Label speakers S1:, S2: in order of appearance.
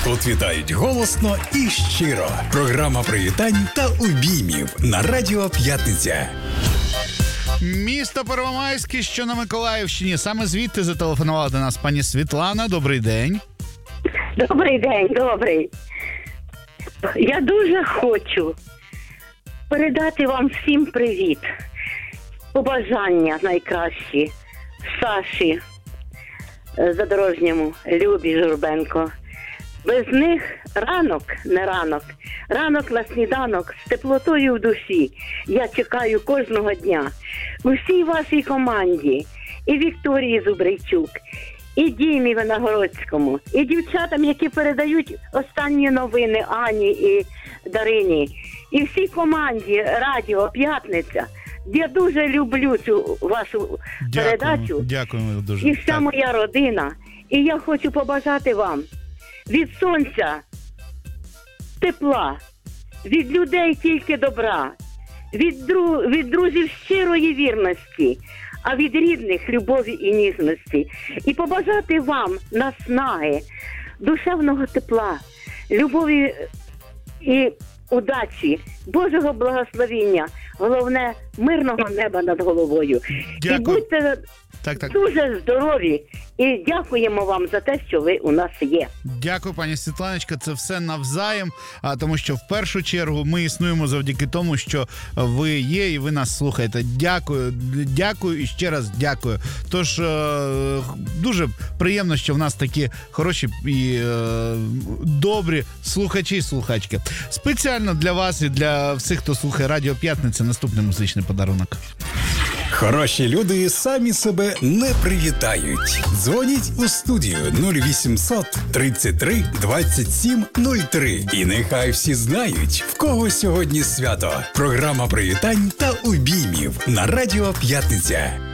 S1: Тут вітають голосно і щиро. Програма привітань та обіймів на Радіо П'ятниця.
S2: Місто Первомайське, що на Миколаївщині. Саме звідти зателефонувала до нас пані Світлана. Добрий день.
S3: Добрий день, добрий. Я дуже хочу передати вам всім привіт. Побажання найкращі Саші Задорожньому, Любі Журбенко. Без них ранок на сніданок з теплотою в душі. Я чекаю кожного дня. У всій вашій команді, і Вікторії Зубрийчук, і Дімі Виногородському, і дівчатам, які передають останні новини Ані і Дарині, і всій команді Радіо П'ятниця. Я дуже люблю цю вашу передачу.
S2: Дякуємо дуже.
S3: І вся моя родина. І я хочу побажати вам від сонця тепла, від людей тільки добра, від друзів щирої вірності, а від рідних любові і ніжності. І побажати вам наснаги, душевного тепла, любові і удачі, Божого благословіння, головне мирного неба над головою.
S2: Дякую.
S3: І будьте дуже здорові. І дякуємо вам за те, що ви у нас є.
S2: Дякую, пані Світланочка, це все навзаєм, тому що в першу чергу ми існуємо завдяки тому, що ви є і ви нас слухаєте. Дякую і ще раз дякую. Тож дуже приємно, що в нас такі хороші і добрі слухачі і слухачки. Спеціально для вас і для всіх, хто слухає Радіо П'ятниця, наступний музичний подарунок.
S1: Хороші люди самі себе не привітають. Дзвоніть у студію 0800 33 27 03. І нехай всі знають, в кого сьогодні свято. Програма привітань та обіймів на Радіо П'ятниця.